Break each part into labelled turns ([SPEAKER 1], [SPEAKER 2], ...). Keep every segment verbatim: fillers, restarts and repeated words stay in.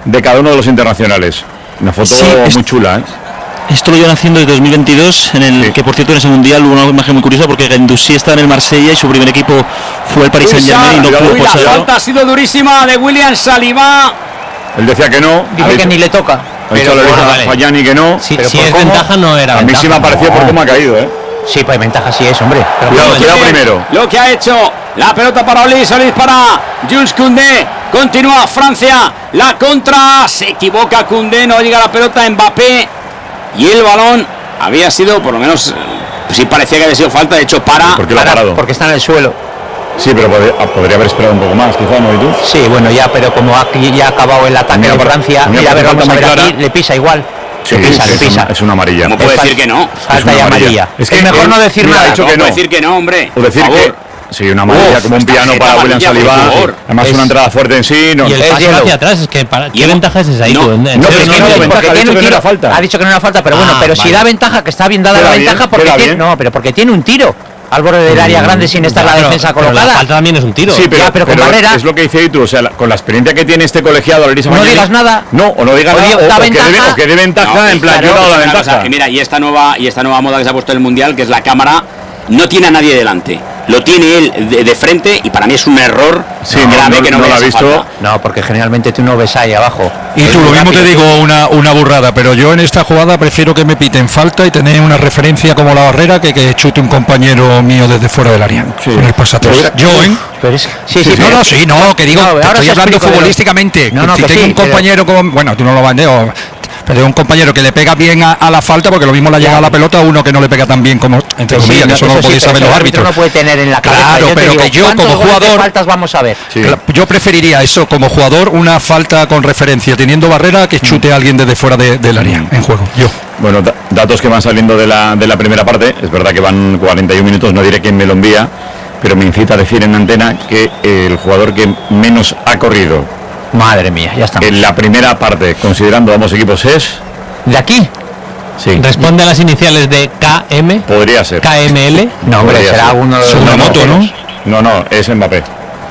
[SPEAKER 1] de cada uno de los internacionales. Una foto
[SPEAKER 2] sí,
[SPEAKER 1] muy
[SPEAKER 2] es...
[SPEAKER 1] chula, ¿eh?
[SPEAKER 2] Esto lo llevan haciendo desde dos mil veintidós, en el sí. que por cierto en ese mundial hubo una imagen muy curiosa porque Guendouzi está en el Marsella y su primer equipo fue el Paris Saint-Germain y no pudo
[SPEAKER 3] La falta ha sido durísima de William Saliba.
[SPEAKER 1] Él decía que no.
[SPEAKER 4] Dice que ni le toca.
[SPEAKER 1] Pero le dijo a Fallani que no.
[SPEAKER 4] Sí,
[SPEAKER 1] pero
[SPEAKER 4] si es cómo, ventaja no era.
[SPEAKER 1] A mí sí me ha parecido no. por cómo ha caído, ¿eh?
[SPEAKER 4] Sí, pues ventaja sí es, hombre.
[SPEAKER 1] Pero cuidado, cuidado primero.
[SPEAKER 3] Lo que ha hecho la pelota para Olís, Olís para Jules Koundé. Continúa Francia. La contra. Se equivoca Koundé, no llega la pelota. Mbappé. Y el balón había sido, por lo menos, sí parecía que había sido falta. De hecho, para.
[SPEAKER 1] ¿Por qué lo ha parado?
[SPEAKER 4] Porque está en el suelo.
[SPEAKER 1] Sí, pero podría, podría haber esperado un poco más, quizá, ¿no? ¿Y tú?
[SPEAKER 4] Sí, bueno, ya, pero como aquí ya ha acabado el ataque de Francia, mira, a ver, vamos a ver aquí, le pisa igual.
[SPEAKER 1] Sí,
[SPEAKER 4] le pisa,
[SPEAKER 1] es,
[SPEAKER 4] le pisa.
[SPEAKER 1] Es una amarilla.
[SPEAKER 3] ¿Cómo puede decir que no?
[SPEAKER 4] Falta y amarilla. amarilla.
[SPEAKER 1] Es que
[SPEAKER 4] es mejor no decir nada.
[SPEAKER 1] Ha dicho que no.
[SPEAKER 3] decir que no, hombre.
[SPEAKER 1] O decir que sí, una amarilla como un piano para William Saliba. Además, una entrada fuerte en sí.
[SPEAKER 5] No, y el paso hacia atrás, es que para, ¿qué ventaja es esa ahí?
[SPEAKER 1] No, no, no,
[SPEAKER 4] porque tiene un tiro. Ha dicho que no era falta, pero bueno, pero si da ventaja, que está bien dada la ventaja, porque tiene, no, pero porque tiene un tiro al borde del área grande sin estar la defensa colocada.
[SPEAKER 5] La falta también es un tiro.
[SPEAKER 1] Sí, pero,
[SPEAKER 4] ya, pero,
[SPEAKER 1] pero
[SPEAKER 4] con barrera.
[SPEAKER 1] Es lo que dice tú, o sea, la, con la experiencia que tiene este colegiado, Larissa
[SPEAKER 4] no
[SPEAKER 1] Magnani,
[SPEAKER 4] digas nada.
[SPEAKER 1] No, o no digas
[SPEAKER 4] o
[SPEAKER 1] nada,
[SPEAKER 4] da
[SPEAKER 1] o,
[SPEAKER 4] ventaja,
[SPEAKER 1] que dé, o que dé ventaja, no, en plan,
[SPEAKER 3] claro,
[SPEAKER 1] yo he dado la ventaja.
[SPEAKER 3] Cosa, y mira, y esta nueva y esta nueva moda que se ha puesto en el Mundial, que es la cámara, no tiene a nadie delante. Lo tiene él de, de frente y para mí es un error
[SPEAKER 1] sí,
[SPEAKER 3] grave
[SPEAKER 1] no,
[SPEAKER 3] que no,
[SPEAKER 1] no
[SPEAKER 3] lo
[SPEAKER 1] ha visto.
[SPEAKER 3] Falta.
[SPEAKER 4] No, porque generalmente tú no ves ahí abajo.
[SPEAKER 6] Y tú lo mismo rápido. Te digo una, una burrada, pero yo en esta jugada prefiero que me piten falta y tener una referencia como la barrera que que chute un compañero mío desde fuera del área. Sí. Con el pasatrás. Yo, ¿eh?
[SPEAKER 4] Pero es, sí, sí,
[SPEAKER 6] sí,
[SPEAKER 4] no,
[SPEAKER 6] no, sí, no, que digo,
[SPEAKER 4] no,
[SPEAKER 6] te estoy hablando futbolísticamente.
[SPEAKER 4] No, no,
[SPEAKER 6] si
[SPEAKER 4] que
[SPEAKER 6] tengo
[SPEAKER 4] sí,
[SPEAKER 6] un compañero pero... como, bueno, tú no lo bandeo. Pero un compañero que le pega bien a, a la falta, porque lo mismo le ha llegado a la pelota a uno que no le pega tan bien como, entre
[SPEAKER 4] sí,
[SPEAKER 6] comillas,
[SPEAKER 4] no,
[SPEAKER 6] que eso no lo podéis
[SPEAKER 4] sí,
[SPEAKER 6] saber los árbitros.
[SPEAKER 4] No puede tener en la cabeza.
[SPEAKER 6] Claro,
[SPEAKER 4] yo
[SPEAKER 6] pero
[SPEAKER 4] digo,
[SPEAKER 6] que yo como jugador
[SPEAKER 4] faltas vamos a ver.
[SPEAKER 1] Sí.
[SPEAKER 6] Yo preferiría eso como jugador, una falta con referencia teniendo barrera que chute a alguien desde fuera de, del área en juego. Yo.
[SPEAKER 1] Bueno, da, datos que van saliendo de la de la primera parte. Es verdad que van cuarenta y un minutos, no diré quién me lo envía, pero me incita a decir en antena que el jugador que menos ha corrido.
[SPEAKER 4] Madre mía, ya está.
[SPEAKER 1] En la primera parte, considerando ambos equipos, es
[SPEAKER 4] ¿de aquí?
[SPEAKER 1] Sí.
[SPEAKER 5] ¿Responde a las iniciales de K M?
[SPEAKER 1] Podría ser.
[SPEAKER 5] K M L.
[SPEAKER 4] No, hombre,
[SPEAKER 1] Podría
[SPEAKER 4] será
[SPEAKER 1] ser.
[SPEAKER 4] uno de
[SPEAKER 6] una moto, ¿no?
[SPEAKER 1] No, no, es Mbappé.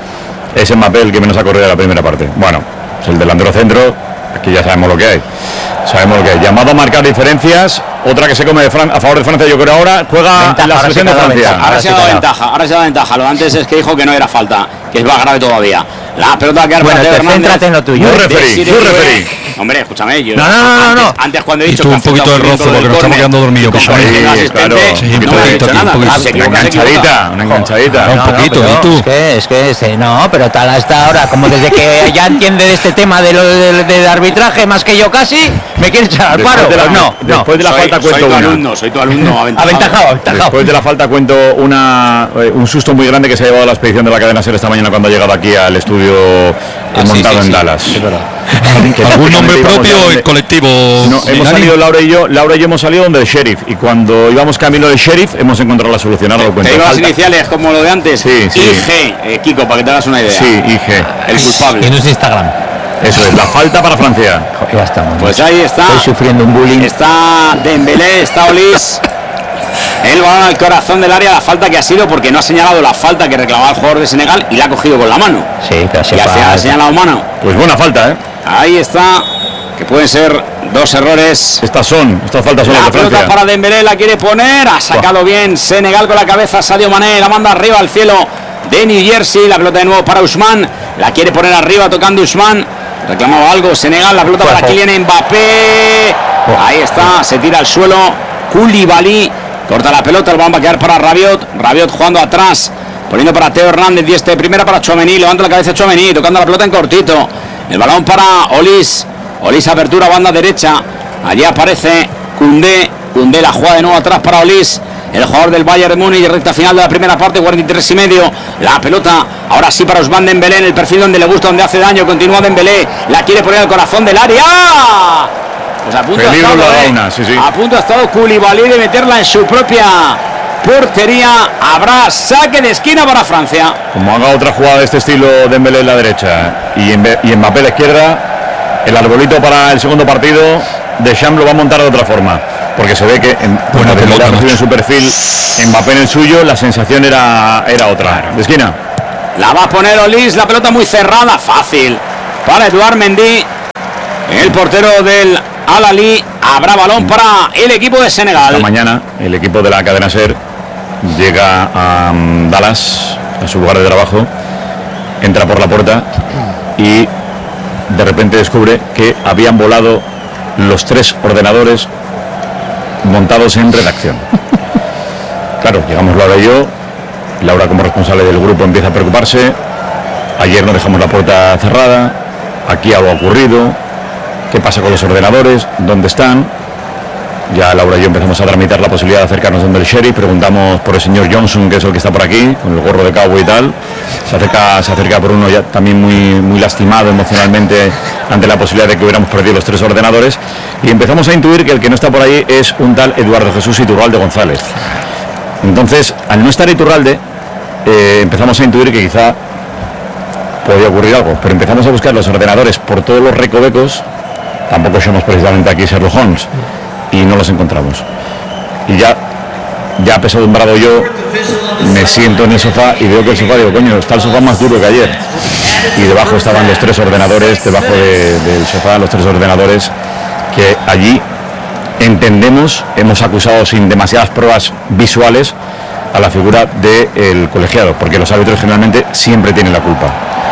[SPEAKER 1] Es Mbappé el que menos ha corrido en la primera parte. Bueno, es el delantero centro. Aquí ya sabemos lo que hay. Sabemos lo que hay. Llamado a marcar diferencias. Otra que se come de Fran- a favor de Francia, yo creo ahora. Juega
[SPEAKER 4] ventaja,
[SPEAKER 1] la selección de Francia.
[SPEAKER 3] Ahora, ahora se ha dado ventaja, ahora se ha dado ventaja. Lo de antes es que dijo que no era falta, que es más grave todavía. La pelota que
[SPEAKER 4] bueno, te céntrate en lo tuyo.
[SPEAKER 1] Muy referí, muy referí.
[SPEAKER 3] Hombre, escúchame, yo
[SPEAKER 4] no, no, no,
[SPEAKER 3] antes,
[SPEAKER 4] no.
[SPEAKER 3] antes cuando he
[SPEAKER 6] Y
[SPEAKER 3] dicho
[SPEAKER 6] tú
[SPEAKER 3] que
[SPEAKER 6] un poquito de rozo porque nos estamos quedando dormidos.
[SPEAKER 3] Pues
[SPEAKER 1] Sí, claro.
[SPEAKER 6] Sí,
[SPEAKER 3] no
[SPEAKER 6] un
[SPEAKER 3] me has
[SPEAKER 6] poquito,
[SPEAKER 3] dicho nada.
[SPEAKER 6] un poquito.
[SPEAKER 3] Se
[SPEAKER 1] Una
[SPEAKER 3] equivoca, se equivoca.
[SPEAKER 1] enganchadita, una enganchadita.
[SPEAKER 6] No,
[SPEAKER 4] No,
[SPEAKER 6] un
[SPEAKER 4] no,
[SPEAKER 6] poquito,
[SPEAKER 4] pero
[SPEAKER 6] ¿y tú?
[SPEAKER 4] Es que, es que, es, no, pero tal hasta ahora, como desde que ya entiende de este tema de lo de, de, de arbitraje más que yo casi, me quiere echar al
[SPEAKER 1] Después
[SPEAKER 4] paro.
[SPEAKER 1] de la-
[SPEAKER 4] no, no.
[SPEAKER 1] Después de la
[SPEAKER 3] soy,
[SPEAKER 1] falta
[SPEAKER 3] soy
[SPEAKER 1] cuento
[SPEAKER 3] tu
[SPEAKER 1] una.
[SPEAKER 3] alumno, soy tu alumno aventajado.
[SPEAKER 4] Aventajado, aventajado.
[SPEAKER 1] Después de la falta cuento una eh, un susto muy grande que se ha llevado la expedición de la cadena SER esta mañana cuando ha llegado aquí al estudio
[SPEAKER 3] Ah,
[SPEAKER 1] montado
[SPEAKER 3] sí, sí,
[SPEAKER 1] en
[SPEAKER 3] sí.
[SPEAKER 1] Dallas.
[SPEAKER 3] Es verdad.
[SPEAKER 6] ¿Algún nombre propio o el colectivo?
[SPEAKER 1] No, hemos
[SPEAKER 6] Dani?
[SPEAKER 1] salido Laura y yo, Laura y yo hemos salido donde el sheriff y cuando íbamos camino del sheriff hemos encontrado la solución. Ahora lo
[SPEAKER 3] Te
[SPEAKER 1] cuento.
[SPEAKER 3] digo las
[SPEAKER 1] Falta.
[SPEAKER 3] iniciales como lo de antes.
[SPEAKER 1] Sí, sí.
[SPEAKER 3] I G, eh, Kiko, para que te hagas una idea.
[SPEAKER 1] Sí, I G.
[SPEAKER 3] El
[SPEAKER 5] Y
[SPEAKER 3] culpable.
[SPEAKER 5] no es Instagram.
[SPEAKER 1] Eso es, la falta para Francia.
[SPEAKER 4] Ya estamos.
[SPEAKER 3] Pues ahí está.
[SPEAKER 4] Estoy sufriendo un bullying.
[SPEAKER 3] Está Dembélé, está Olís. El balón al corazón del área, la falta que ha sido porque no ha señalado la falta que reclamaba el jugador de Senegal y la ha cogido con la mano.
[SPEAKER 4] Sí, pero se
[SPEAKER 3] Y al final ha
[SPEAKER 4] va.
[SPEAKER 3] señalado mano.
[SPEAKER 1] Pues buena falta, ¿eh?
[SPEAKER 3] Ahí está, que pueden ser dos errores.
[SPEAKER 1] Estas son, estas faltas son
[SPEAKER 3] La
[SPEAKER 1] las de
[SPEAKER 3] pelota
[SPEAKER 1] Francia.
[SPEAKER 3] para Dembélé, la quiere poner, ha sacado bien Senegal con la cabeza, Sadio Mané, la manda arriba al cielo de New Jersey, la pelota de nuevo para Ousmane, la quiere poner arriba tocando Ousmane, reclamaba algo Senegal, la pelota para Kylian Mbappé, ahí está, se tira al suelo, Koulibaly, corta la pelota, el balón va a quedar para Rabiot, Rabiot jugando atrás, poniendo para Teo Hernández y este primera para Tchouaméni, levanta la cabeza Tchouaméni, tocando la pelota en cortito, el balón para Olís, Olís apertura, banda derecha, allí aparece Koundé, Koundé la juega de nuevo atrás para Olís, el jugador del Bayern de Múnich, recta final de la primera parte, cuarenta y tres y medio, la pelota ahora sí para Ousmane Dembélé en el perfil donde le gusta, donde hace daño, continúa Dembélé, la quiere poner al corazón del área, pues a punto ha
[SPEAKER 1] Peligro
[SPEAKER 3] estado,
[SPEAKER 1] la
[SPEAKER 3] eh,
[SPEAKER 1] una, sí, sí.
[SPEAKER 3] a punto ha estado Koulibaly de meterla en su propia portería, habrá saque de esquina para Francia.
[SPEAKER 1] Como haga otra jugada de este estilo, Dembélé en la derecha y, Mbe- y Mbappé a la izquierda, el arbolito para el segundo partido, Deschamps lo va a montar de otra forma. Porque se ve que en,
[SPEAKER 6] Buena
[SPEAKER 1] cuando Dembélé
[SPEAKER 6] pelota,
[SPEAKER 1] recibe en su perfil, Mbappé en el suyo, la sensación era, era otra. De esquina.
[SPEAKER 3] La va a poner Olís, la pelota muy cerrada, fácil para Eduard Mendy. El portero del Al-Ahly. Habrá balón para el equipo de Senegal.
[SPEAKER 1] Esta mañana el equipo de la cadena SER llega a um, Dallas, a su lugar de trabajo, entra por la puerta y de repente descubre que habían volado los tres ordenadores montados en redacción. Claro, llegamos Laura y yo. Laura, como responsable del grupo, empieza a preocuparse. Ayer no dejamos la puerta cerrada. Aquí algo ha ocurrido. ¿Qué pasa con los ordenadores? ¿Dónde están? Ya Laura y yo empezamos a tramitar la posibilidad de acercarnos donde el sheriff. Preguntamos por el señor Johnson, que es el que está por aquí, con el gorro de cowboy y tal. Se acerca, se acerca por uno ya también muy, muy lastimado emocionalmente ante la posibilidad de que hubiéramos perdido los tres ordenadores. Y empezamos a intuir que el que no está por ahí es un tal Eduardo Jesús Iturralde González. Entonces, al no estar Iturralde, eh, empezamos a intuir que quizá podía ocurrir algo. Pero empezamos a buscar los ordenadores por todos los recovecos. Tampoco somos precisamente aquí Sherlock Holmes y no los encontramos. Y ya, ya apesadumbrado yo, me siento en el sofá y veo que el sofá, digo, coño, está el sofá más duro que ayer. Y debajo estaban los tres ordenadores, debajo de, del sofá, los tres ordenadores que allí entendemos, hemos acusado sin demasiadas pruebas visuales a la figura del colegiado, porque los árbitros generalmente siempre tienen la culpa.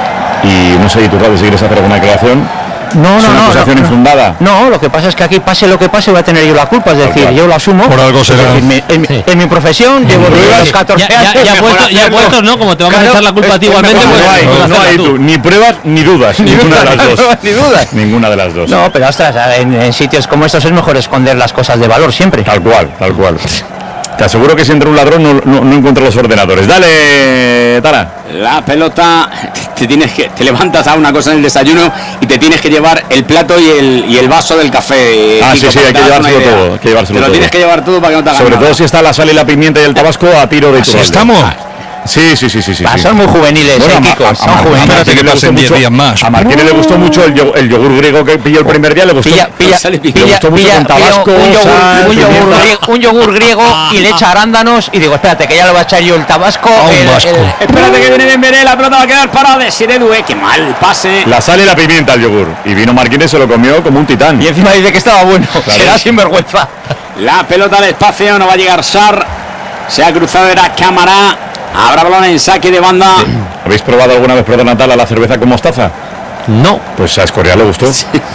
[SPEAKER 1] Y no sé, Iturralde, si quieres hacer alguna declaración.
[SPEAKER 4] No,
[SPEAKER 1] ¿Es
[SPEAKER 4] no,
[SPEAKER 1] una
[SPEAKER 4] no,
[SPEAKER 1] acusación
[SPEAKER 4] no,
[SPEAKER 1] infundada?
[SPEAKER 4] No, lo que pasa es que aquí pase lo que pase voy a tener yo la culpa, es decir, yo lo asumo.
[SPEAKER 6] Por algo será.
[SPEAKER 4] En mi, en,
[SPEAKER 5] Sí.
[SPEAKER 4] en mi profesión llevo desde los catorce
[SPEAKER 5] Ya,
[SPEAKER 4] años.
[SPEAKER 5] ya, ya,
[SPEAKER 4] mejor
[SPEAKER 5] puesto, ya
[SPEAKER 4] hacerlo.
[SPEAKER 5] puestos, ¿no? Como te vamos
[SPEAKER 4] Claro,
[SPEAKER 5] a echar la culpa a ti
[SPEAKER 4] es
[SPEAKER 5] igualmente,
[SPEAKER 4] mejor
[SPEAKER 5] pues,
[SPEAKER 1] No hay,
[SPEAKER 5] pues
[SPEAKER 1] no
[SPEAKER 5] hazla
[SPEAKER 1] hay
[SPEAKER 5] tú.
[SPEAKER 1] tú, ni pruebas ni dudas, ninguna de las dos.
[SPEAKER 4] Ni dudas.
[SPEAKER 1] Ninguna de las dos.
[SPEAKER 4] No, pero ostras, en, en sitios como estos es mejor esconder las cosas de valor siempre.
[SPEAKER 1] Tal cual, tal cual. Te aseguro que si entra un ladrón no, no, no encuentra los ordenadores. Dale, Tara.
[SPEAKER 3] La pelota, te tienes que te levantas a una cosa en el desayuno y te tienes que llevar el plato y el, y el vaso del café.
[SPEAKER 1] Ah,
[SPEAKER 3] Kiko,
[SPEAKER 1] sí, sí,
[SPEAKER 3] para
[SPEAKER 1] hay que
[SPEAKER 3] darte una
[SPEAKER 1] llevárselo
[SPEAKER 3] idea.
[SPEAKER 1] todo, hay que llevárselo
[SPEAKER 3] Te lo
[SPEAKER 1] todo.
[SPEAKER 3] tienes que llevar todo para que no te hagan
[SPEAKER 1] Sobre
[SPEAKER 3] nada.
[SPEAKER 1] todo si está la sal y la pimienta y el tabasco a tiro de
[SPEAKER 6] Así
[SPEAKER 1] Iturralde.
[SPEAKER 6] estamos.
[SPEAKER 1] Sí, sí, sí, sí, sí.
[SPEAKER 4] Ah,
[SPEAKER 1] sí.
[SPEAKER 4] son muy juveniles,
[SPEAKER 1] Bueno,
[SPEAKER 4] eh,
[SPEAKER 1] a Ma-
[SPEAKER 4] Kiko,
[SPEAKER 1] a- a
[SPEAKER 4] son
[SPEAKER 1] Mar- a
[SPEAKER 4] juveniles.
[SPEAKER 1] Martín
[SPEAKER 6] que
[SPEAKER 1] le
[SPEAKER 6] pasen
[SPEAKER 1] gustó
[SPEAKER 6] diez
[SPEAKER 1] mucho-
[SPEAKER 6] días más.
[SPEAKER 1] A Martínez le gustó mucho el, yo- el yogur griego que pilló el primer día, le gustó,
[SPEAKER 4] Pilla, pilla,
[SPEAKER 3] sale
[SPEAKER 1] le
[SPEAKER 3] pilla,
[SPEAKER 1] gustó mucho
[SPEAKER 4] pilla,
[SPEAKER 1] con tabasco,
[SPEAKER 4] pilla un yogur,
[SPEAKER 1] sal,
[SPEAKER 4] un yogur
[SPEAKER 1] pimienta.
[SPEAKER 4] griego, un yogur griego y le echa arándanos y digo, espérate, que ya lo va a echar yo el tabasco.
[SPEAKER 6] A un
[SPEAKER 4] el-
[SPEAKER 6] vasco.
[SPEAKER 4] el-
[SPEAKER 3] Espérate que viene Dembélé, la pelota va a quedar parada de Siredue, qué mal pase.
[SPEAKER 1] La sal y la pimienta al yogur. Y vino Martínez, se lo comió como un titán.
[SPEAKER 4] Y encima dice que estaba bueno. Será sinvergüenza.
[SPEAKER 3] La pelota al espacio, no va a llegar Sar. Se ha cruzado, era Cámara. Habrá balón en saque de banda.
[SPEAKER 1] ¿Habéis probado alguna vez, perdón, Natalia, la cerveza con mostaza?
[SPEAKER 5] No.
[SPEAKER 1] Pues a Escorial le gustó.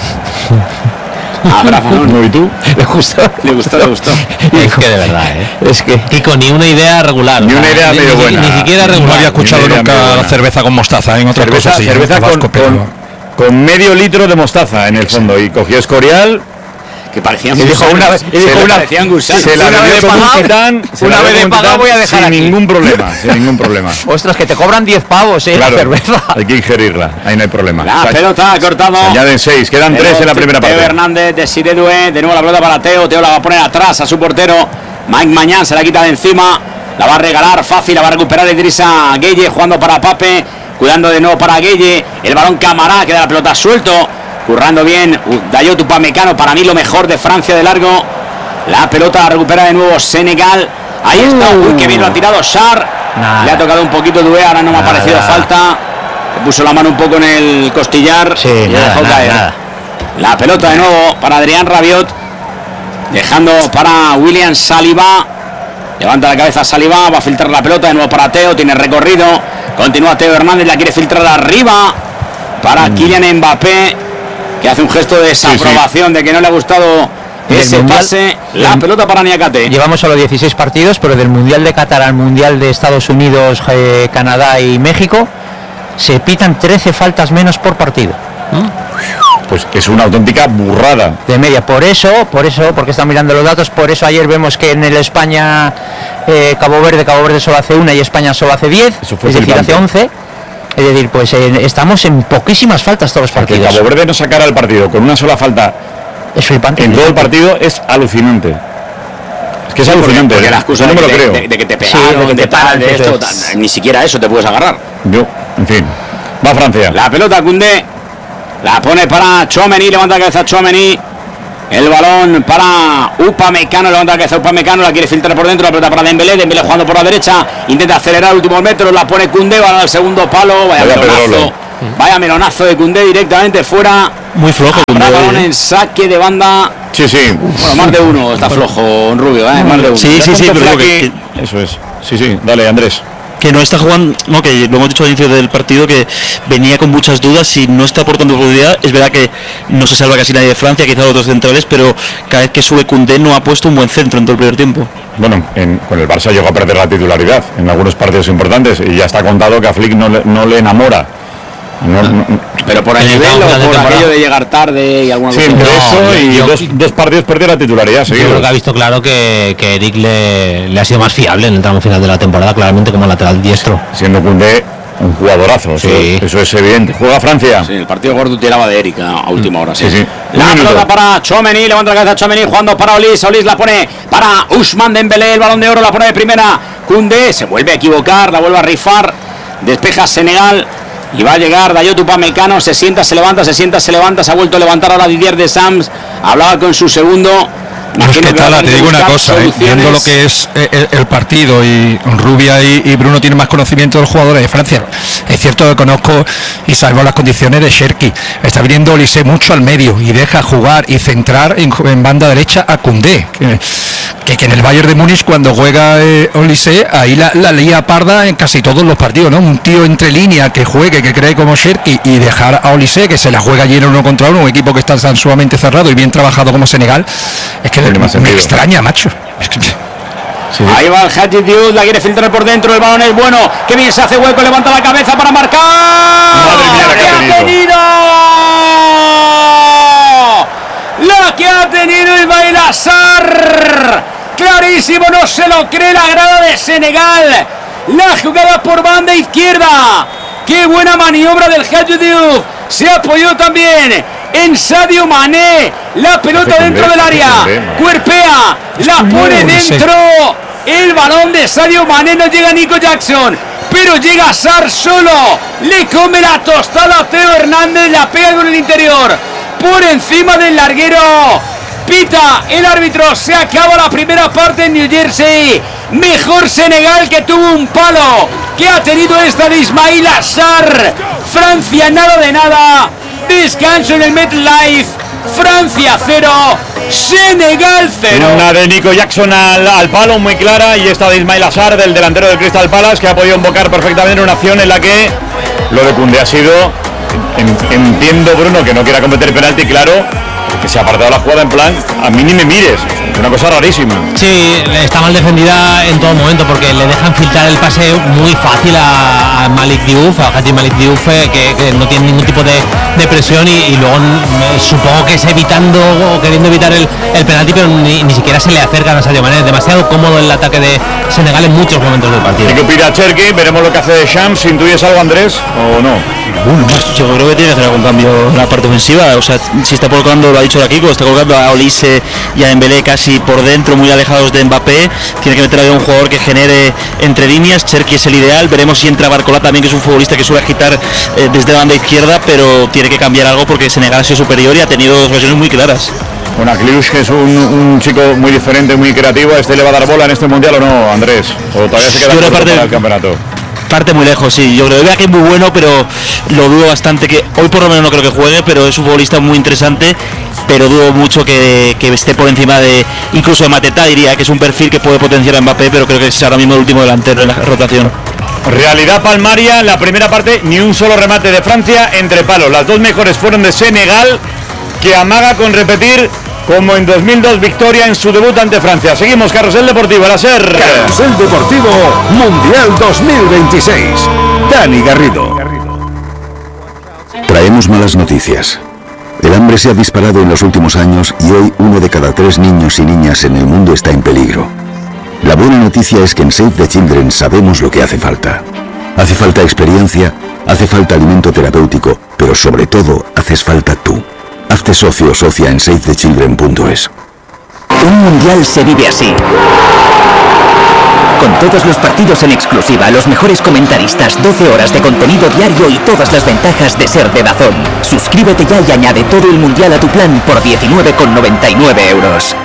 [SPEAKER 3] Habrá balón.
[SPEAKER 1] ¿No? ¿Y tú?
[SPEAKER 4] Le gustó.
[SPEAKER 3] Le gustó, le gustó.
[SPEAKER 5] Es que de verdad, ¿eh?
[SPEAKER 4] Es que
[SPEAKER 5] Kiko, ni una idea regular.
[SPEAKER 1] Ni
[SPEAKER 5] o sea,
[SPEAKER 1] una idea
[SPEAKER 5] ni,
[SPEAKER 1] medio
[SPEAKER 5] ni-
[SPEAKER 1] buena.
[SPEAKER 5] Ni siquiera
[SPEAKER 6] No
[SPEAKER 5] regular.
[SPEAKER 6] había escuchado
[SPEAKER 1] Ni idea
[SPEAKER 6] nunca
[SPEAKER 1] medio
[SPEAKER 6] la
[SPEAKER 1] buena.
[SPEAKER 6] cerveza con mostaza, en otras
[SPEAKER 1] Cerveza,
[SPEAKER 6] cosas sí.
[SPEAKER 1] cerveza
[SPEAKER 6] en
[SPEAKER 1] con,
[SPEAKER 6] Tabasco, pero-
[SPEAKER 1] con, con medio litro de mostaza en el fondo. Y cogió Escorial,
[SPEAKER 3] Que parecían
[SPEAKER 4] Y dijo
[SPEAKER 3] gusanos.
[SPEAKER 4] una vez- y dijo
[SPEAKER 3] Se le
[SPEAKER 4] una-
[SPEAKER 3] parecían gusanos.
[SPEAKER 1] se la
[SPEAKER 4] una
[SPEAKER 1] bebió
[SPEAKER 4] vez
[SPEAKER 1] como un
[SPEAKER 4] pagado,
[SPEAKER 1] titán. se
[SPEAKER 4] una
[SPEAKER 1] la
[SPEAKER 4] vez
[SPEAKER 1] bebió
[SPEAKER 4] de
[SPEAKER 1] como un
[SPEAKER 4] pagado
[SPEAKER 1] titán
[SPEAKER 4] voy a dejar
[SPEAKER 1] sin
[SPEAKER 4] aquí.
[SPEAKER 1] ningún problema, sin ningún problema.
[SPEAKER 4] ostras, que te cobran diez pavos, eh,
[SPEAKER 1] Claro,
[SPEAKER 4] la cerveza.
[SPEAKER 1] hay que ingerirla, ahí no hay problema.
[SPEAKER 3] La
[SPEAKER 1] O sea,
[SPEAKER 3] pelota ha cortado.
[SPEAKER 1] se añaden seis, quedan tres en la primera
[SPEAKER 3] Teo
[SPEAKER 1] parte.
[SPEAKER 3] Hernández de Siredue, de nuevo la pelota para Teo. Teo la va a poner atrás a su portero. Mike Mañán se la quita de encima. La va a regalar fácil, la va a recuperar Idrissa Gueye jugando para Pape. Cuidando de nuevo para Gueye. El balón Camará, queda la pelota suelto. Currando bien. Dayot Upamecano, para mí lo mejor de Francia de largo. La pelota la recupera de nuevo Senegal. Ahí está. Uy, que bien lo ha tirado Sar.
[SPEAKER 4] Nada.
[SPEAKER 3] Le ha tocado un poquito Doué, ahora no me ha
[SPEAKER 4] Nada.
[SPEAKER 3] parecido falta. Le puso la mano un poco en el costillar.
[SPEAKER 4] Sí,
[SPEAKER 3] y la
[SPEAKER 4] nada,
[SPEAKER 3] dejó
[SPEAKER 4] nada,
[SPEAKER 3] caer.
[SPEAKER 4] nada.
[SPEAKER 3] La pelota de nuevo para Adrián Rabiot. Dejando para William Saliba. Levanta la cabeza Saliba. Va a filtrar la pelota de nuevo para Teo. Tiene recorrido. Continúa Teo Hernández. La quiere filtrar arriba. Para
[SPEAKER 4] Mm.
[SPEAKER 3] Kylian Mbappé. Que hace un gesto de desaprobación de que no le ha gustado
[SPEAKER 4] Del
[SPEAKER 3] ese
[SPEAKER 4] Mundial-
[SPEAKER 3] pase. La
[SPEAKER 4] del-
[SPEAKER 3] pelota para Niakate.
[SPEAKER 4] Llevamos solo dieciséis partidos, pero del Mundial de Qatar al Mundial de Estados Unidos, eh, Canadá y México se pitan trece faltas menos por partido.
[SPEAKER 1] Pues es una auténtica burrada.
[SPEAKER 4] De media. Por eso, por eso, porque están mirando los datos, por eso ayer vemos que en el España eh, Cabo Verde, Cabo Verde solo hace una y España solo hace diez,
[SPEAKER 1] Eso fue
[SPEAKER 4] es decir,
[SPEAKER 1] flipante.
[SPEAKER 4] hace once. Es decir, pues eh, estamos en poquísimas faltas todos los
[SPEAKER 1] Que
[SPEAKER 4] partidos.
[SPEAKER 1] Cabo Verde no sacara el partido con una sola falta
[SPEAKER 4] Es flipante.
[SPEAKER 1] en todo el partido es alucinante. Es que es alucinante.
[SPEAKER 3] Porque
[SPEAKER 1] ¿eh?
[SPEAKER 3] la excusa
[SPEAKER 1] Yo no me
[SPEAKER 3] de,
[SPEAKER 1] lo
[SPEAKER 3] de-
[SPEAKER 1] creo.
[SPEAKER 3] de- de que te
[SPEAKER 4] Sí,
[SPEAKER 3] pegaron,
[SPEAKER 4] de que
[SPEAKER 3] de,
[SPEAKER 4] te
[SPEAKER 3] tal,
[SPEAKER 4] paran,
[SPEAKER 3] de
[SPEAKER 4] eso
[SPEAKER 3] esto,
[SPEAKER 4] es.
[SPEAKER 3] tal. Ni siquiera eso te puedes agarrar.
[SPEAKER 1] Yo, en fin. Va Francia.
[SPEAKER 3] La pelota Koundé. La pone para Tchouaméni, levanta la cabeza Tchouaméni. El balón para Upamecano, levanta la cabeza Upamecano, la quiere filtrar por dentro, la pelota para Dembélé, Dembélé jugando por la derecha, intenta acelerar últimos metros, la pone Koundé, balón al segundo palo, vaya
[SPEAKER 1] Vaya
[SPEAKER 3] pelonazo,
[SPEAKER 1] pedrolo.
[SPEAKER 3] Vaya melonazo de Koundé directamente fuera.
[SPEAKER 2] Muy flojo
[SPEAKER 3] Koundé. Balón en saque de banda.
[SPEAKER 1] Sí, sí.
[SPEAKER 3] Bueno, más de uno está flojo, Rubio, ¿eh? Más de uno.
[SPEAKER 2] Sí, sí, sí, pero que,
[SPEAKER 1] que... Eso es. Sí, sí. Dale, Andrés.
[SPEAKER 2] Que no está jugando, no, que lo hemos dicho al inicio del partido, que venía con muchas dudas y no está aportando profundidad. Es verdad que no se salva casi nadie de Francia, quizá otros centrales, pero cada vez que sube Koundé no ha puesto un buen centro en todo el primer tiempo.
[SPEAKER 1] Bueno, en, con el Barça llegó a perder la titularidad en algunos partidos importantes y ya está contado que a Flick no le, no le enamora. No, no,
[SPEAKER 3] pero por el nivel o por aquello de llegar tarde y alguna
[SPEAKER 1] sí, entre no, eso y yo, dos, dos partidos perdió la titularidad.
[SPEAKER 5] Yo creo que ha visto claro que, que Eric le, le ha sido más fiable en el tramo final de la temporada, claramente como lateral diestro.
[SPEAKER 1] Siendo Koundé un jugadorazo, sí. eso, eso es evidente. Juega Francia.
[SPEAKER 3] Sí, el partido gordo tiraba de Eric a última hora. Sí, sí. sí. La pelota para Tchouaméni, levanta la cabeza Tchouaméni, jugando para Olis. Olis la pone para Ousmane Dembélé, el balón de oro la pone de primera. Koundé se vuelve a equivocar, la vuelve a rifar. Despeja Senegal. Y va a llegar Dayot Upamecano, se sienta, se levanta, se sienta, se levanta, se ha vuelto a levantar ahora Didier Deschamps, hablaba con su segundo.
[SPEAKER 6] No, es que Tala, te digo una cosa, eh, viendo lo que es eh, el, el partido, y Rubia y, y Bruno tienen más conocimiento de los jugadores de Francia. Es cierto que conozco y salvo las condiciones de Cherki. Está viniendo Olise mucho al medio y deja jugar y centrar en, en banda derecha a Koundé. Que, que, que en el Bayern de Múnich, cuando juega eh, Olise, ahí la, la lía parda en casi todos los partidos, ¿no? Un tío entre línea que juegue, que cree como Cherki, y dejar a Olise, que se la juega lleno uno contra uno, un equipo que está tan sumamente cerrado y bien trabajado como Senegal. Es que me, me extraña, macho. Es que...
[SPEAKER 3] Sí. Ahí va el Hadji Diouf, la quiere filtrar por dentro, el balón es bueno, que bien se hace hueco, levanta la cabeza para marcar.
[SPEAKER 1] Madre mía, la que ha tenido.
[SPEAKER 3] La que ha tenido Ismaïla Sarr. Clarísimo, no se lo cree la grada de Senegal. La jugada por banda izquierda. Qué buena maniobra del Hadji Diouf. Se apoyó también en Sadio Mané. La pelota dentro del área. Cuerpea. La pone dentro. El balón de Sadio Mané. No llega Nico Jackson, pero llega Sarr solo. Le come la tostada a Theo Hernández. La pega con el interior. Por encima del larguero. Pita el árbitro. Se acaba la primera parte en New Jersey. Mejor Senegal, que tuvo un palo que ha tenido esta de Ismaïla Sarr. Francia nada de nada. Descanso en el MetLife. Francia cero, Senegal cero.
[SPEAKER 1] Una de Nico Jackson al, al palo muy clara, y esta de Ismaïla Sarr, del delantero del Crystal Palace, que ha podido invocar perfectamente una acción en la que lo de Koundé ha sido, en, entiendo Bruno que no quiera cometer penalti, claro, que se ha apartado la jugada en plan, a mí ni me mires, una cosa rarísima.
[SPEAKER 5] Sí, está mal defendida en todo momento, porque le dejan filtrar el pase muy fácil a, a Malik Diouf, a Hadji Malik Diouf, eh, que, que no tiene ningún tipo de, de presión, y, y luego eh, supongo que es evitando o queriendo evitar el, el penalti, pero ni, ni siquiera se le acercan a Sadio Mané. Es demasiado cómodo el ataque de Senegal en muchos momentos del partido.
[SPEAKER 1] Hay que pedir a Cherki, veremos lo que hace de Shams. ¿Intuyes algo, Andrés, o no?
[SPEAKER 2] Bueno, pues yo creo que tiene que hacer algún cambio en la parte ofensiva. O sea, si está colocando, lo ha dicho Kiko, está colocando a Olise y a Dembélé casi por dentro, muy alejados de Mbappé. Tiene que meter a un jugador que genere entre líneas. Cherki es el ideal. Veremos si entra Barcola también, que es un futbolista que suele agitar eh, desde la banda izquierda, pero tiene que cambiar algo porque Senegal ha sido superior y ha tenido dos ocasiones muy claras.
[SPEAKER 1] Bueno, Kliush, que es un, un chico muy diferente, muy creativo. ¿Este le va a dar bola en este mundial o no, Andrés? ¿O todavía se queda corto para el campeonato?
[SPEAKER 2] Parte muy lejos, sí. Yo creo que es muy bueno, pero lo dudo bastante. Que hoy por lo menos no creo que juegue, pero es un futbolista muy interesante. Pero dudo mucho que, que esté por encima de, incluso de Mateta, diría que es un perfil que puede potenciar a Mbappé, pero creo que es ahora mismo el último delantero en la rotación.
[SPEAKER 1] Realidad palmaria, la primera parte, ni un solo remate de Francia entre palos. Las dos mejores fueron de Senegal, que amaga con repetir, como en dos mil dos, victoria en su debut ante Francia. Seguimos, Carrusel Deportivo, la SER.
[SPEAKER 7] Carrusel Deportivo Mundial dos mil veintiséis. Dani Garrido.
[SPEAKER 8] Traemos malas noticias. El hambre se ha disparado en los últimos años y hoy uno de cada tres niños y niñas en el mundo está en peligro. La buena noticia es que en Save the Children sabemos lo que hace falta. Hace falta experiencia, hace falta alimento terapéutico, pero sobre todo haces falta tú. Hazte socio o socia en save the children punto es.
[SPEAKER 9] Un mundial se vive así. Con todos los partidos en exclusiva, los mejores comentaristas, doce horas de contenido diario y todas las ventajas de ser de DAZN. Suscríbete ya y añade todo el mundial a tu plan por diecinueve con noventa y nueve euros.